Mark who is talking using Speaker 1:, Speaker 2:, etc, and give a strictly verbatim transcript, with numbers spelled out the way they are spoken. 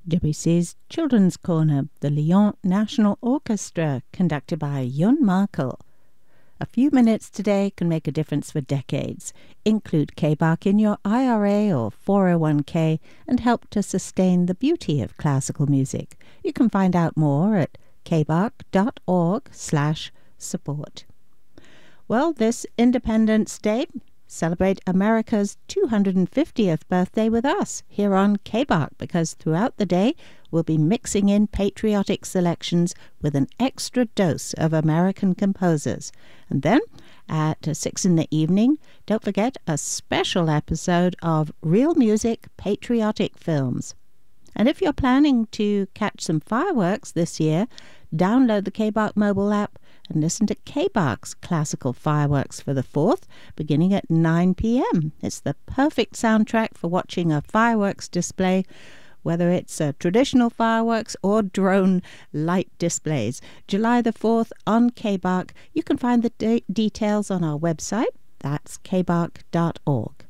Speaker 1: Debussy's Children's Corner, the Lyon National Orchestra, conducted by Jon Markel. A few minutes today can make a difference for decades. Include K-Bach in your I R A or four oh one k and help to sustain the beauty of classical music. You can find out more at kbach.org slash support. Well, this Independence Day, celebrate America's two hundred fiftieth birthday with us here on K-Bach, because throughout the day we'll be mixing in patriotic selections with an extra dose of American composers. And then at six in the evening, don't forget a special episode of Real Music Patriotic Films. And if you're planning to catch some fireworks this year, download the K-Bach mobile app and listen to K-Bach's classical fireworks for the fourth, beginning at nine p.m. It's the perfect soundtrack for watching a fireworks display, whether it's uh, traditional fireworks or drone light displays. July the fourth on K-Bach. You can find the de- details on our website. That's kbach dot org.